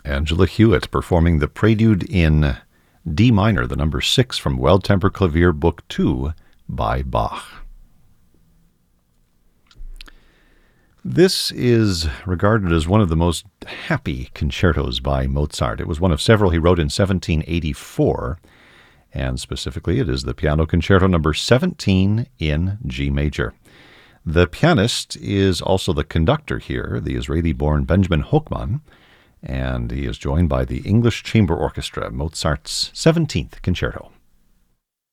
Angela Hewitt performing the Prelude in D minor, the number 6 from Well-Tempered Clavier, Book 2 by Bach. This is regarded as one of the most happy concertos by Mozart. It was one of several he wrote in 1784, and specifically it is the Piano Concerto number 17 in G major. The pianist is also the conductor here, the Israeli-born Benjamin Hochman, and he is joined by the English Chamber Orchestra, Mozart's 17th Concerto.